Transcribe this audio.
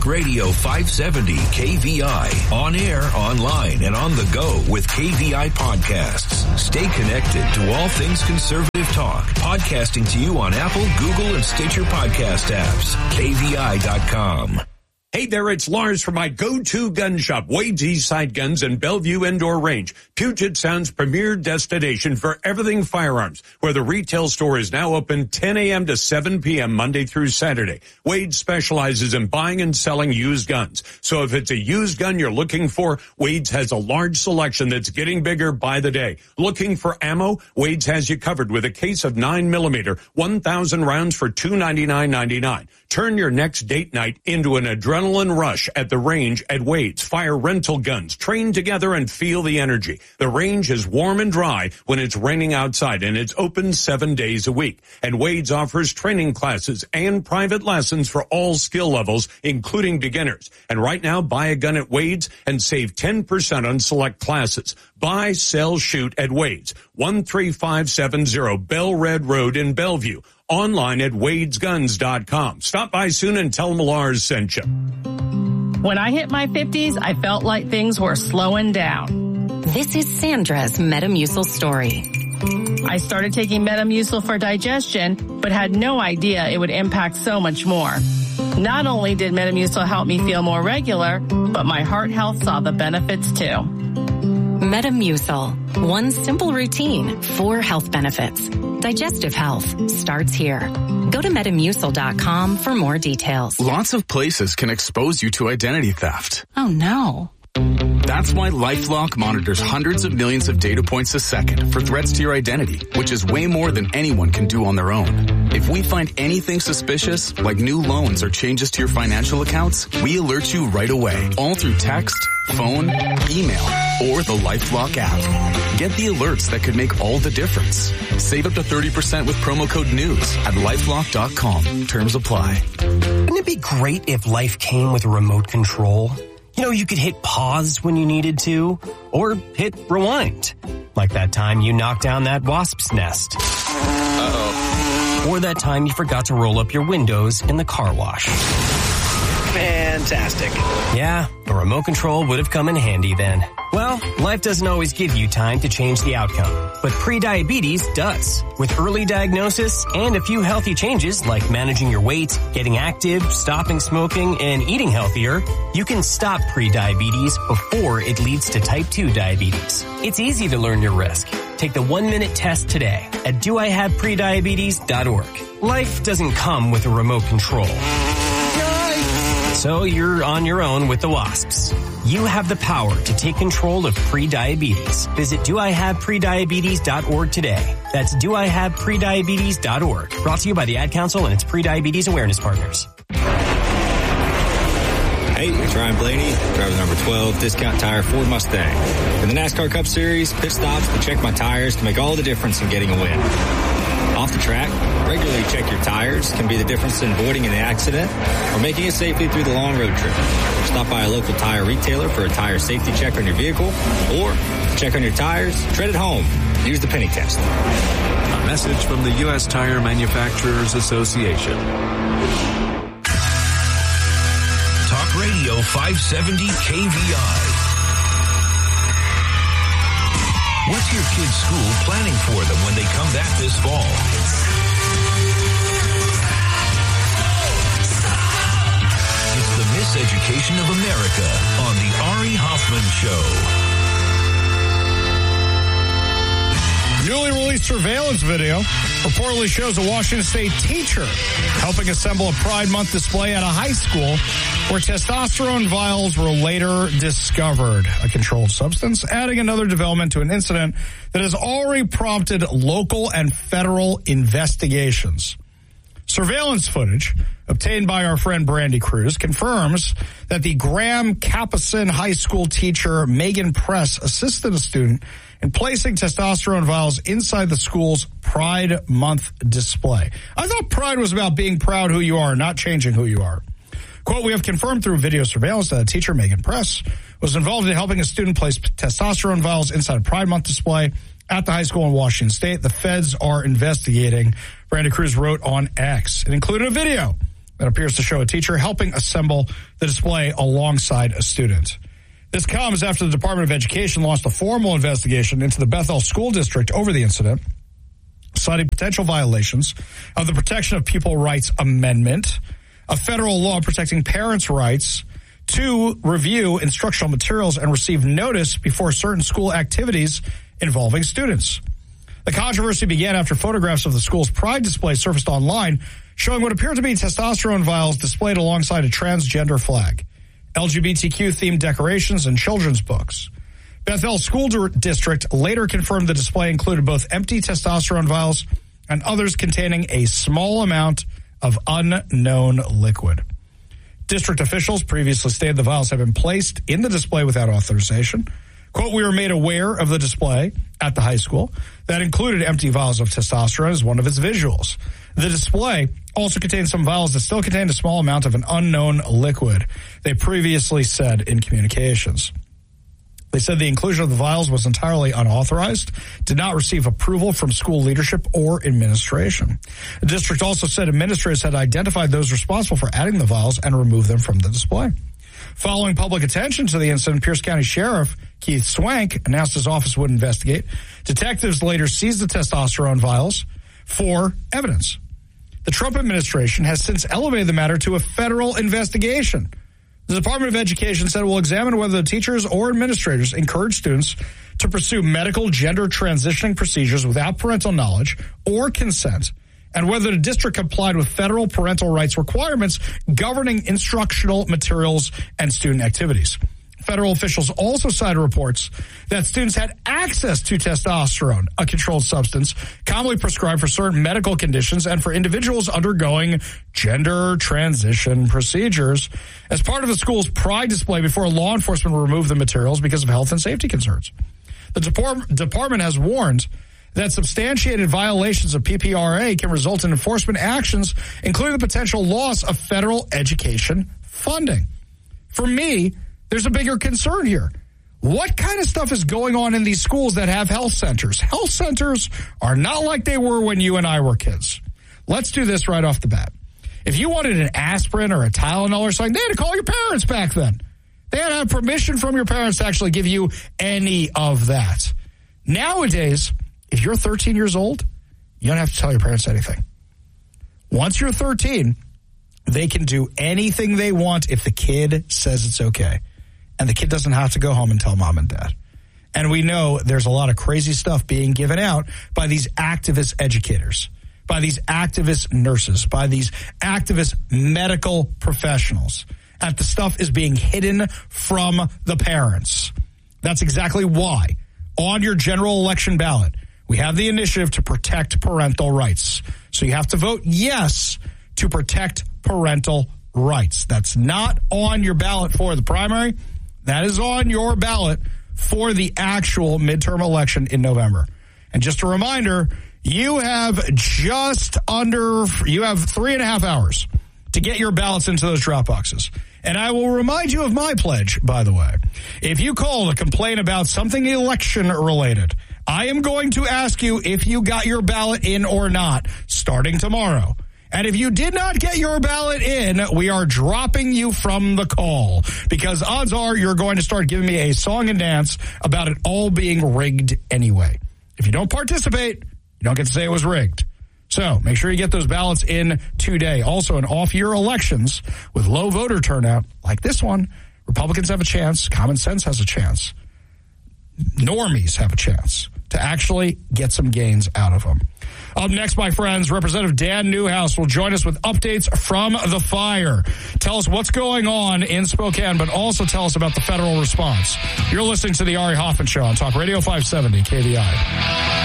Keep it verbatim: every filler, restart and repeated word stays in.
Talk Radio five seventy K V I. On air, online, and on the go with K V I Podcasts. Stay connected to all things conservative talk. Podcasting to you on Apple, Google, and Stitcher podcast apps. K V I dot com. Hey there, it's Lars from my go-to gun shop, Wade's Eastside Guns and Bellevue Indoor Range, Puget Sound's premier destination for everything firearms, where the retail store is now open ten a.m. to seven p.m. Monday through Saturday. Wade specializes in buying and selling used guns. So if it's a used gun you're looking for, Wade's has a large selection that's getting bigger by the day. Looking for ammo? Wade's has you covered with a case of nine millimeter, one thousand rounds for two hundred ninety-nine ninety-nine. Turn your next date night into an adrenaline rush at the range at Wade's. Fire rental guns. Train together and feel the energy. The range is warm and dry when it's raining outside, and it's open seven days a week. And Wade's offers training classes and private lessons for all skill levels, including beginners. And right now, buy a gun at Wade's and save ten percent on select classes. Buy, sell, shoot at Wade's. one three five seven zero Bell Red Road in Bellevue. Online at wades guns dot com. Stop by soon and tell them Lars sent you. When I hit my fifties, I felt like things were slowing down. This is Sandra's Metamucil story. I started taking Metamucil for digestion, but had no idea it would impact so much more. Not only did Metamucil help me feel more regular, but my heart health saw the benefits too. Metamucil. One simple routine, four health benefits. Digestive health starts here. Go to metamucil dot com for more details. Lots of places can expose you to identity theft. Oh no. That's why LifeLock monitors hundreds of millions of data points a second for threats to your identity, which is way more than anyone can do on their own. If we find anything suspicious, like new loans or changes to your financial accounts, we alert you right away, all through text, phone, email, or the LifeLock app. Get the alerts that could make all the difference. Save up to thirty percent with promo code NEWS at lifelock dot com. Terms apply. Wouldn't it be great if life came with a remote control? You know, you could hit pause when you needed to, or hit rewind. Like that time you knocked down that wasp's nest. Uh-oh. Or that time you forgot to roll up your windows in the car wash. Fantastic. Yeah, a remote control would have come in handy then. Well, life doesn't always give you time to change the outcome, but prediabetes does. With early diagnosis and a few healthy changes like managing your weight, getting active, stopping smoking, and eating healthier, you can stop prediabetes before it leads to type two diabetes. It's easy to learn your risk. Take the one-minute test today at do I have prediabetes dot org. Life doesn't come with a remote control. So you're on your own with the wasps. You have the power to take control of prediabetes. Visit do I have prediabetes dot org today. That's do I have prediabetes dot org. Brought to you by the Ad Council and its prediabetes awareness partners. Hey, it's Ryan Blaney, driver number twelve, Discount Tire Ford Mustang. For the NASCAR Cup Series, pit stops to check my tires can make all the difference in getting a win. Off the track, regularly check your tires can be the difference in avoiding an accident or making it safely through the long road trip. Stop by a local tire retailer for a tire safety check on your vehicle, or check on your tires, tread at home. Use the penny test. A message from the U S Tire Manufacturers Association. Talk Radio five seventy K V I. What's your kid's school planning for them when they come back this fall? It's the Miseducation of America on the Ari Hoffman Show. Newly released surveillance video reportedly shows a Washington State teacher helping assemble a Pride Month display at a high school where testosterone vials were later discovered, a controlled substance, adding another development to an incident that has already prompted local and federal investigations. Surveillance footage obtained by our friend Brandy Cruz confirms that the Graham Capucin High School teacher Megan Press assisted a student in placing testosterone vials inside the school's Pride Month display. I thought Pride was about being proud who you are, not changing who you are. Quote, we have confirmed through video surveillance that a teacher, Megan Press, was involved in helping a student place testosterone vials inside a Pride Month display at the high school in Washington State. The feds are investigating, Brandy Cruz wrote on X. It included a video that appears to show a teacher helping assemble the display alongside a student. This comes after the Department of Education launched a formal investigation into the Bethel School District over the incident, citing potential violations of the Protection of Pupil Rights Amendment, a federal law protecting parents' rights to review instructional materials and receive notice before certain school activities involving students. The controversy began after photographs of the school's pride display surfaced online, showing what appeared to be testosterone vials displayed alongside a transgender flag, L G B T Q-themed decorations, and children's books. Bethel School District later confirmed the display included both empty testosterone vials and others containing a small amount of unknown liquid. District officials previously stated the vials had been placed in the display without authorization. Quote, we were made aware of the display at the high school that included empty vials of testosterone as one of its visuals. The display also contained some vials that still contained a small amount of an unknown liquid, they previously said in communications. They said the inclusion of the vials was entirely unauthorized, did not receive approval from school leadership or administration. The district also said administrators had identified those responsible for adding the vials and removed them from the display. Following public attention to the incident, Pierce County Sheriff Keith Swank announced his office would investigate. Detectives later seized the testosterone vials for evidence. The Trump administration has since elevated the matter to a federal investigation. The Department of Education said it will examine whether the teachers or administrators encourage students to pursue medical gender transitioning procedures without parental knowledge or consent, and whether the district complied with federal parental rights requirements governing instructional materials and student activities. Federal officials also cited reports that students had access to testosterone, a controlled substance commonly prescribed for certain medical conditions and for individuals undergoing gender transition procedures, as part of the school's pride display before law enforcement removed the materials because of health and safety concerns. The depart- department has warned that substantiated violations of P P R A can result in enforcement actions, including the potential loss of federal education funding. For me, there's a bigger concern here. What kind of stuff is going on in these schools that have health centers? Health centers are not like they were when you and I were kids. Let's do this right off the bat. If you wanted an aspirin or a Tylenol or something, they had to call your parents back then. They had to have permission from your parents to actually give you any of that. Nowadays, if you're thirteen years old, you don't have to tell your parents anything. Once you're thirteen, they can do anything they want if the kid says it's okay. And the kid doesn't have to go home and tell mom and dad. And we know there's a lot of crazy stuff being given out by these activist educators, by these activist nurses, by these activist medical professionals. And the stuff is being hidden from the parents. That's exactly why on your general election ballot, we have the initiative to protect parental rights. So you have to vote yes to protect parental rights. That's not on your ballot for the primary. That is on your ballot for the actual midterm election in November. And just a reminder, you have just under, you have three and a half hours to get your ballots into those drop boxes. And I will remind you of my pledge, by the way. If you call to complain about something election related, I am going to ask you if you got your ballot in or not starting tomorrow. And if you did not get your ballot in, we are dropping you from the call, because odds are you're going to start giving me a song and dance about it all being rigged anyway. If you don't participate, you don't get to say it was rigged. So make sure you get those ballots in today. Also, in off-year elections with low voter turnout like this one, Republicans have a chance. Common sense has a chance. Normies have a chance to actually get some gains out of them. Up next, my friends, Representative Dan Newhouse will join us with updates from the fire. Tell us what's going on in Spokane, but also tell us about the federal response. You're listening to the Ari Hoffman Show on Talk Radio five seventy K V I.